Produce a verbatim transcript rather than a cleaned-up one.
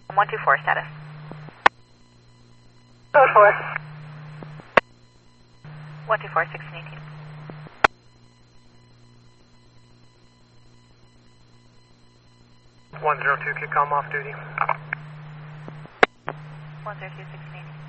one two four status. Go for it. one two four, sixteen eighteen. one zero two, kick comm off duty. one zero two, sixteen eighteen.